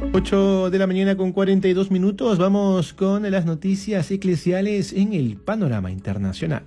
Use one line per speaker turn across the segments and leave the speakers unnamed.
8 de la mañana con 42 minutos. Vamos con las noticias eclesiales en el panorama internacional.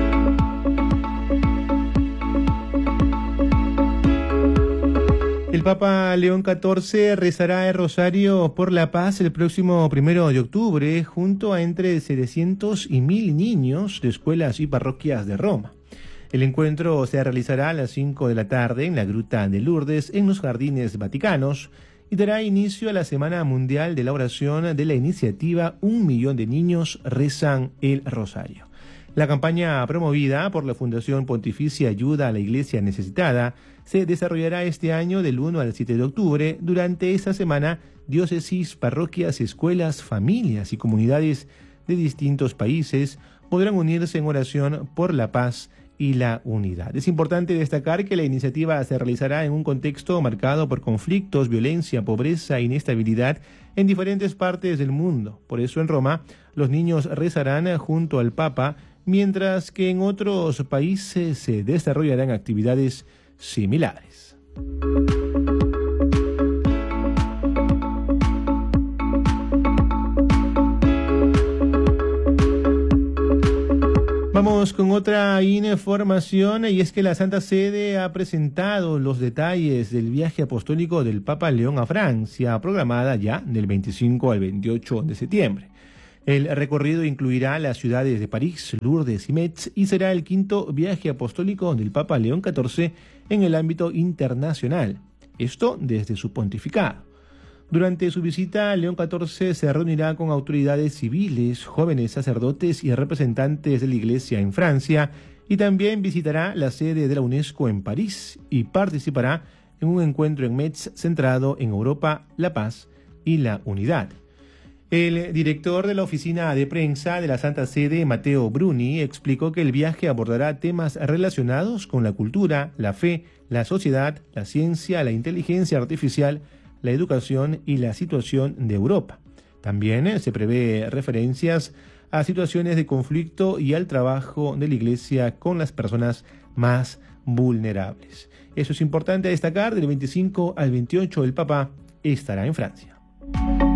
El Papa León XIV rezará el Rosario por la Paz el próximo 1 de octubre junto a entre 700 y 1000 niños de escuelas y parroquias de Roma. El encuentro se realizará a las 5 de la tarde en la Gruta de Lourdes, en los Jardines Vaticanos, y dará inicio a la Semana Mundial de la Oración de la iniciativa 1 millón de niños rezan el Rosario. La campaña promovida por la Fundación Pontificia Ayuda a la Iglesia Necesitada se desarrollará este año del 1 al 7 de octubre. Durante esta semana, diócesis, parroquias, escuelas, familias y comunidades de distintos países podrán unirse en oración por la paz y la unidad. Es importante destacar que la iniciativa se realizará en un contexto marcado por conflictos, violencia, pobreza e inestabilidad en diferentes partes del mundo. Por eso en Roma, los niños rezarán junto al Papa, mientras que en otros países se desarrollarán actividades similares. Vamos con otra información, y es que la Santa Sede ha presentado los detalles del viaje apostólico del Papa León a Francia, programada ya del 25 al 28 de septiembre. El recorrido incluirá las ciudades de París, Lourdes y Metz, y será el 5º viaje apostólico del Papa León XIV en el ámbito internacional. Esto desde su pontificado. Durante su visita, León XIV se reunirá con autoridades civiles, jóvenes sacerdotes y representantes de la Iglesia en Francia, y también visitará la sede de la UNESCO en París y participará en un encuentro en Metz centrado en Europa, la paz y la unidad. El director de la oficina de prensa de la Santa Sede, Matteo Bruni, explicó que el viaje abordará temas relacionados con la cultura, la fe, la sociedad, la ciencia, la inteligencia artificial, la educación y la situación de Europa. También se prevé referencias a situaciones de conflicto y al trabajo de la Iglesia con las personas más vulnerables. Eso es importante destacar. Del 25 al 28 el Papa estará en Francia.